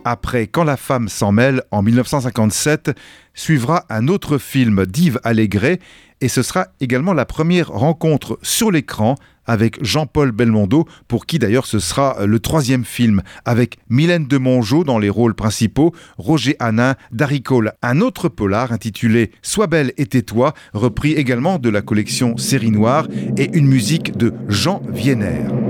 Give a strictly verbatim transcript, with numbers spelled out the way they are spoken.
Après Quand la femme s'en mêle en mille neuf cent cinquante-sept, suivra un autre film d'Yves Allégret et ce sera également la première rencontre sur l'écran avec Jean-Paul Belmondo, pour qui d'ailleurs ce sera le troisième film, avec Mylène de Mongeau dans les rôles principaux, Roger Hanin, Darry Cole, un autre polar intitulé Sois belle et tais-toi, repris également de la collection Série Noire, et une musique de Jean Vienner.